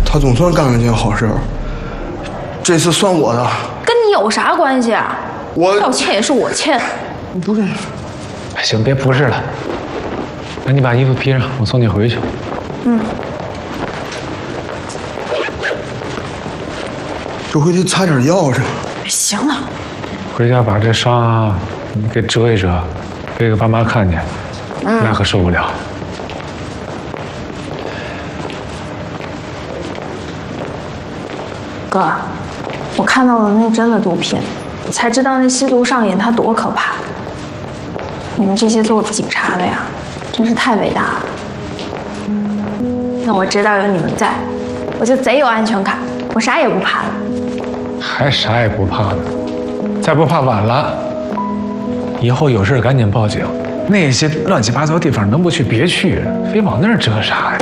他总算干了件好事，这次算我的。 跟你有啥关系啊？ 我道歉也是我欠。 不是。 行，别不是了。那你把衣服披上，我送你回去。 嗯。 这回得擦点药去。 行了。 回家把这伤你给遮一遮，别给爸妈看见，那可受不了。 哥，我看到了那真的毒品，才知道那吸毒上瘾它多可怕。你们这些做警察的呀，真是太伟大了。那我知道有你们在，我就贼有安全感，我啥也不怕了。 还啥也不怕呢？再不怕晚了。以后有事赶紧报警，那些乱七八糟地方能不去别去，非往那儿折啥呀？